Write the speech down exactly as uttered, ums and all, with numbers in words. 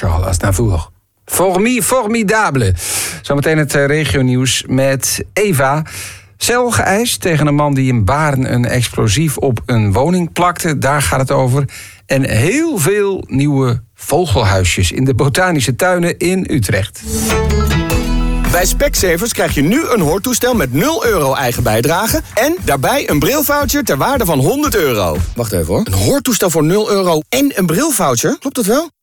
Charles Aznavour. Formi, formidable. Zometeen het uh, regionieuws met Eva. Cel geëist tegen een man die in Baren een explosief op een woning plakte. Daar gaat het over. En heel veel nieuwe vogelhuisjes in de botanische tuinen in Utrecht. Bij Specsavers krijg je nu een hoortoestel met nul euro eigen bijdrage en daarbij een brilvoucher ter waarde van honderd euro. Wacht even hoor. Een hoortoestel voor nul euro en een brilvoucher? Klopt dat wel?